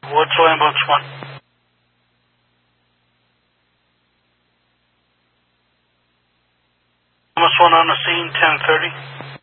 What's ambulance 1? Ambulance 1 on the scene, 10:30.